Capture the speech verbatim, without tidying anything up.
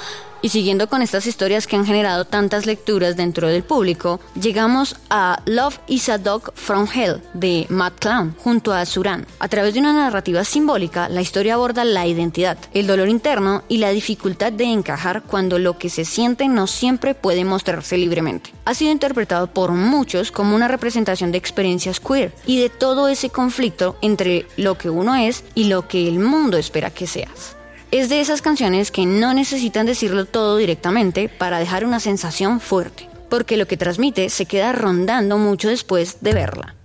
Y siguiendo con estas historias que han generado tantas lecturas dentro del público, llegamos a Love is a Dog from Hell de Matt Clown junto a Suran. A través de una narrativa simbólica, la historia aborda la identidad, el dolor interno y la dificultad de encajar cuando lo que se siente no siempre puede mostrarse libremente. Ha sido interpretado por muchos como una representación de experiencias queer y de todo ese conflicto entre lo que uno es y lo que el mundo espera que seas. Es de esas canciones que no necesitan decirlo todo directamente para dejar una sensación fuerte, porque lo que transmite se queda rondando mucho después de verla.